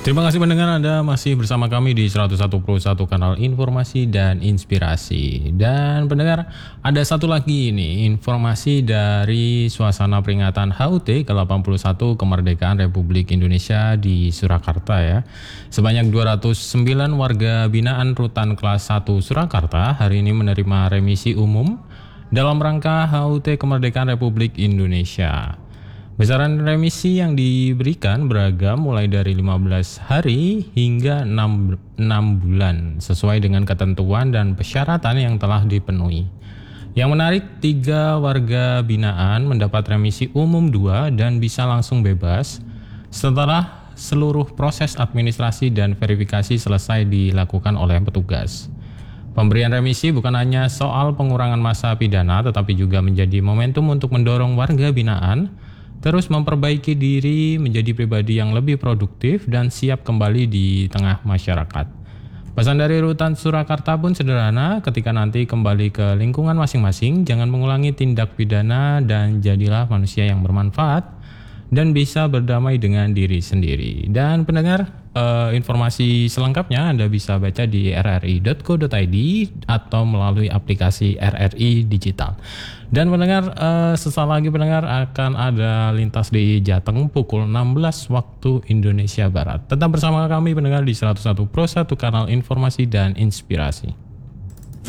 Terima kasih pendengar, Anda masih bersama kami di 101 kanal informasi dan inspirasi. Dan pendengar, ada satu lagi ini informasi dari suasana peringatan HUT ke-81 kemerdekaan Republik Indonesia di Surakarta ya. Sebanyak 209 warga binaan Rutan Kelas 1 Surakarta hari ini menerima remisi umum dalam rangka HUT kemerdekaan Republik Indonesia. Besaran remisi yang diberikan beragam mulai dari 15 hari hingga 6 bulan sesuai dengan ketentuan dan persyaratan yang telah dipenuhi. Yang menarik, 3 warga binaan mendapat remisi umum 2 dan bisa langsung bebas setelah seluruh proses administrasi dan verifikasi selesai dilakukan oleh petugas. Pemberian remisi bukan hanya soal pengurangan masa pidana tetapi juga menjadi momentum untuk mendorong warga binaan terus memperbaiki diri menjadi pribadi yang lebih produktif dan siap kembali di tengah masyarakat. Pesan dari Rutan Surakarta pun sederhana, ketika nanti kembali ke lingkungan masing-masing, jangan mengulangi tindak pidana dan jadilah manusia yang bermanfaat dan bisa berdamai dengan diri sendiri. Dan pendengar, informasi selengkapnya Anda bisa baca di rri.co.id atau melalui aplikasi RRI Digital. Dan pendengar, sesaat lagi pendengar akan ada lintas di Jateng pukul 16 waktu Indonesia Barat. Tetap bersama kami pendengar di 101 kanal informasi dan inspirasi.